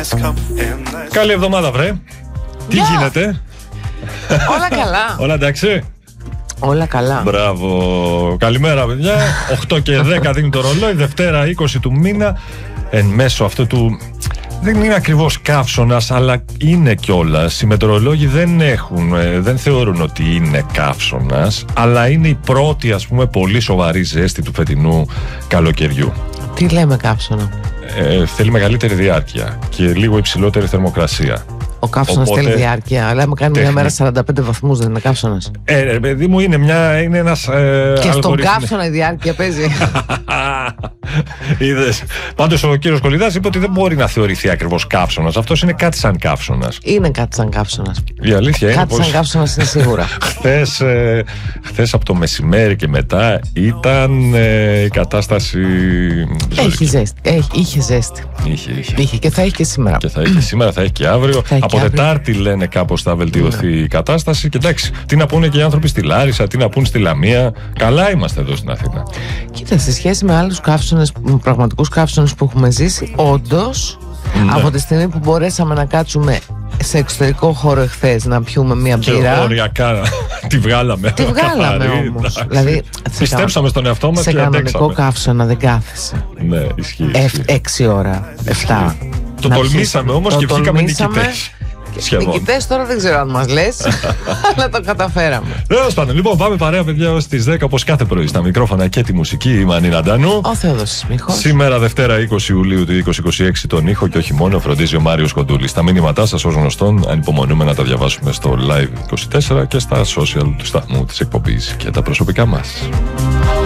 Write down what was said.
Καλή εβδομάδα, βρε. Τι γίνεται? Όλα καλά. Όλα εντάξει? Όλα καλά. Μπράβο. Καλημέρα, παιδιά. 8 και 10 δίνει το ρολόι. Δευτέρα 20 του μήνα. Εν μέσω αυτού του... Δεν είναι ακριβώς καύσωνας, αλλά είναι κιόλας. Οι μετεωρολόγοι δεν θεωρούν ότι είναι καύσωνας, αλλά είναι η πρώτη, ας πούμε, πολύ σοβαρή ζέστη του φετινού καλοκαιριού. Τι λέμε καύσωνα? Θέλει μεγαλύτερη διάρκεια και λίγο υψηλότερη θερμοκρασία. Ο καύσωνας θέλει διάρκεια, αλλά άμα κάνει μια μέρα 45 βαθμούς δεν είναι καύσωνας? Παιδί μου, είναι ένας και στον καύσωνα η διάρκεια παίζει. Είδες. Πάντως ο κύριος Κολιδάς είπε ότι δεν μπορεί να θεωρηθεί ακριβώς καύσωνας. Αυτός είναι κάτι σαν καύσωνας. Είναι κάτι σαν καύσωνας. Η αλήθεια είναι κάτι σαν καύσωνας είναι σίγουρα. Χθες από το μεσημέρι και μετά ήταν η κατάσταση. Έχει ζέστη. Είχε ζέστη. Είχε και θα έχει και σήμερα. Και θα έχει και σήμερα, θα έχει και αύριο. Από Τετάρτη λένε κάπως θα βελτιωθεί η κατάσταση. Και εντάξει, τι να πούνε και οι άνθρωποι στη Λάρισα, τι να πούνε στη Λαμία. Καλά είμαστε εδώ στην Αθήνα. Κοίτα, σε σχέση με άλλους καύσωνες, πραγματικούς καύσωνες που έχουμε ζήσει, όντως, από τη στιγμή που μπορέσαμε να κάτσουμε σε εξωτερικό χώρο εχθές να πιούμε μία μπύρα. Και οριακά τη βγάλαμε. Τη βγάλαμε όμως. Δηλαδή, πιστέψαμε στον εαυτό μας και αντέξαμε. Σε κανονικό καύσωνα δεν κάθεσαι. Ναι, ισχύει. 6 ώρα, 7. Το τολμήσαμε όμως και βγήκαμε νικητές. Οι νικητές τώρα δεν ξέρω αν μας λες, αλλά το καταφέραμε. Τέλος πάντων, λοιπόν, πάμε παρέα, παιδιά, ως τις 10 όπως κάθε πρωί στα μικρόφωνα και τη μουσική. Η Μανίνα Ντανού. Ο Θεόδωσης Μίχος. Σήμερα Δευτέρα 20 Ιουλίου του 2026, τον ήχο και όχι μόνο φροντίζει ο Μάριος Κοντούλης. Τα μήνυματά σας ως γνωστόν ανυπομονούμε να τα διαβάσουμε στο Live 24 και στα social του σταθμού της εκπομπής και τα προσωπικά μας.